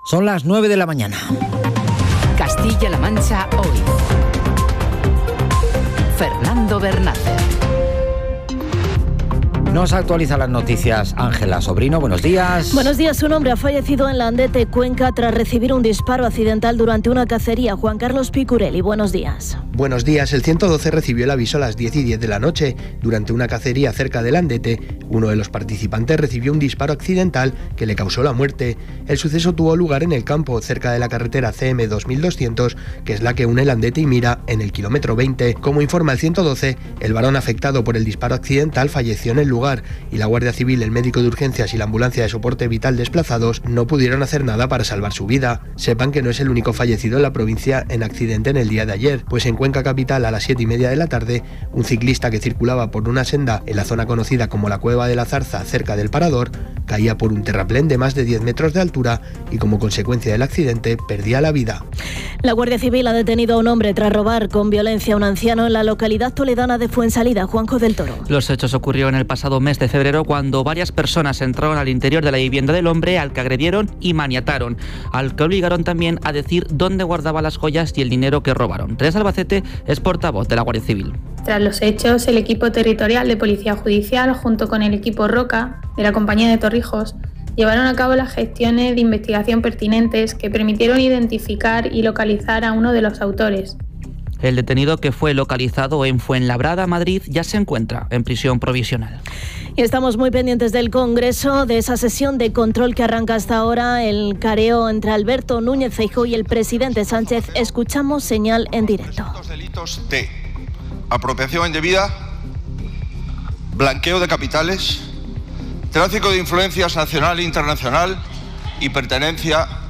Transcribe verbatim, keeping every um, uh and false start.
Son las nueve de la mañana. Castilla-La Mancha hoy. Fernando Bernácer. Nos actualiza las noticias Ángela Sobrino. Buenos días. Buenos días. Un hombre ha fallecido en Landete, Cuenca, tras recibir un disparo accidental durante una cacería. Juan Carlos Picurelli, buenos días. Buenos días. El ciento doce recibió el aviso a las diez y diez de la noche. Durante una cacería cerca de Landete, uno de los participantes recibió un disparo accidental que le causó la muerte. El suceso tuvo lugar en el campo, cerca de la carretera C M dos mil doscientos, que es la que une Landete y Mira, en el kilómetro veinte. Como informa el ciento doce, el varón afectado por el disparo accidental falleció en el lugar y la Guardia Civil, el médico de urgencias y la ambulancia de soporte vital desplazados no pudieron hacer nada para salvar su vida. Sepan que no es el único fallecido en la provincia en accidente en el día de ayer, pues en Cuenca capital a las siete y media de la tarde, un ciclista que circulaba por una senda en la zona conocida como la Cueva de la Zarza, cerca del Parador, caía por un terraplén de más de diez metros de altura y como consecuencia del accidente perdía la vida. La Guardia Civil ha detenido a un hombre tras robar con violencia a un anciano en la localidad toledana de Fuensalida. Juanjo del Toro. Los hechos ocurrieron el pasado mes de febrero, cuando varias personas entraron al interior de la vivienda del hombre, al que agredieron y maniataron, al que obligaron también a decir dónde guardaba las joyas y el dinero que robaron. Teresa Albacete es portavoz de la Guardia Civil. Tras los hechos, el equipo territorial de Policía Judicial, junto con el equipo Roca de la Compañía de Torrijos, llevaron a cabo las gestiones de investigación pertinentes que permitieron identificar y localizar a uno de los autores. El detenido, que fue localizado en Fuenlabrada, Madrid, ya se encuentra en prisión provisional. Y estamos muy pendientes del Congreso, de esa sesión de control que arranca hasta ahora, el careo entre Alberto Núñez Feijóo y el presidente Sánchez. Escuchamos señal en directo. Delitos de apropiación indebida, blanqueo de capitales, tráfico de influencias nacional e internacional y pertenencia